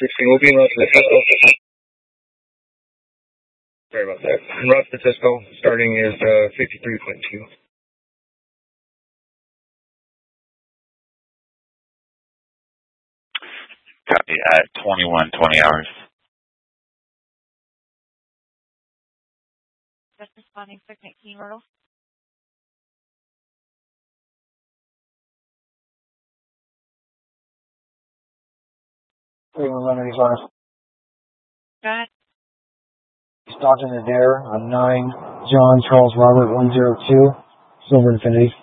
16, we'll be in Route Francisco. Sorry about that. In Route Francisco, starting is 53.2. Copy at 21:20 hours. Just responding, Second Key Myrtle. Remedies on us. Go ahead. Stockton Adair on 9, John Charles Robert 102, Silver Infinity.